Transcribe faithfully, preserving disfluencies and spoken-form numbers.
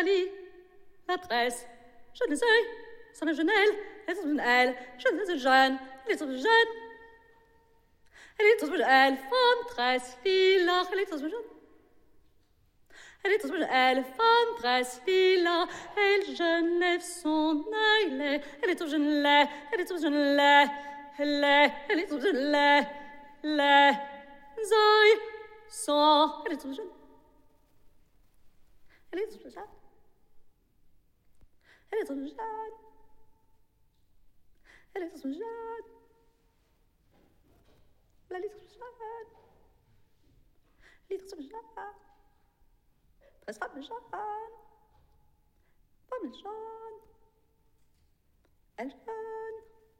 jolie, la tresse, jeunes œils, son jeune elle, elle est trop jeune elle, jeune jeune, elle est trop jeune. Elle est trop jeune elle, femme tresse, lilas, elle est trop jeune. Elle est trop jeune elle, femme tresse, lilas, elle genève son œil laid. Elle est trop jeune laid, elle est trop jeune laid, laid, elle est trop jeune laid, laid, œils, son, elle est trop jeune. Elle est trop jeune. Elle est trop jeune. Elle est trop jeune. La litre jeune. Litre jeune. Très femme jeune. Femme jeune. Elle jeune.